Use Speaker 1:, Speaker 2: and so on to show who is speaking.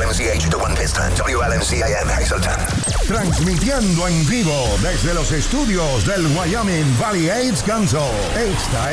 Speaker 1: WNCH, The One Piston, WLMCAM, Hazleton.
Speaker 2: Transmitiendo en vivo desde los estudios del Wyoming Valley AIDS Council. Esta